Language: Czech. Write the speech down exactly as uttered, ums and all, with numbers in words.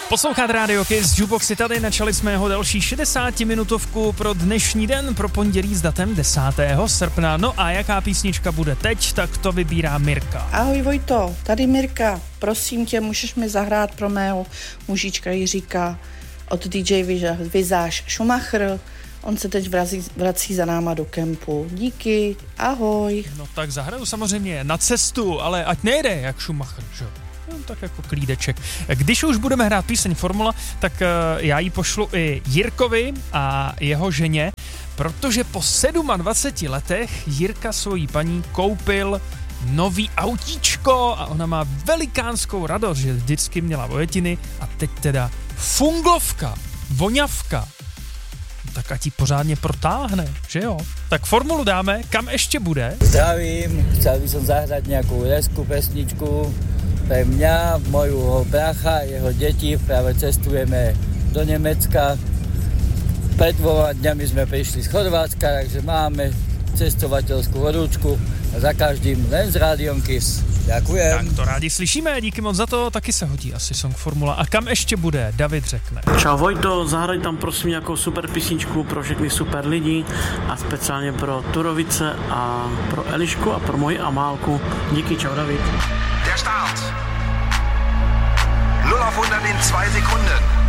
Poslouchat Radio Kiss, Jukeboxy tady, načali jsme jeho další šedesátiminutovku pro dnešní den, pro pondělí s datem desátého srpna. No a jaká písnička bude teď, tak to vybírá Mirka. Ahoj Vojto, tady Mirka, prosím tě, můžeš mi zahrát pro mého mužička Jiříka od D J Visage Schumacher. On se teď vrací, vrací za náma do kempu. Díky, ahoj. No tak zahraju samozřejmě na cestu, ale ať nejde jak Schumacher, že jo? No, tak jako klídeček. Když už budeme hrát píseň Formula, tak uh, já ji pošlu i Jirkovi a jeho ženě, protože po dvaceti sedmi letech Jirka svojí paní koupil nový autíčko a ona má velikánskou radost, že vždycky měla vojetiny a teď teda funglovka, voňavka. Tak ať ji pořádně protáhne, že jo? Tak Formulu dáme, kam ještě bude? Zdravím, chcel by som zahrať nejakú lesku pesničku pre mňa, moju bracha, jeho deti. Práve cestujeme do Nemecka. Pred dvoma dňami sme prišli z Chorvátska, takže máme cestovateľskú horúčku a za každým len s Rádiom Kiss. Ďakujem. Tak to rádi slyšíme, díky moc za to, taky se hodí asi song Formula. A kam ještě bude, David řekne. Čau Vojto, zahraj tam prosím nějakou super písničku pro všechny super lidi a speciálně pro Turovice a pro Elišku a pro moji Amálku. Díky, čau David. Der Start. null auf hundert in zwei Sekunden.